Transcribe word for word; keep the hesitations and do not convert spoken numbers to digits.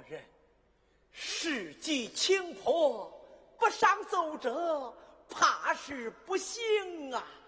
人，世纪清破，不上奏折，怕是不行啊。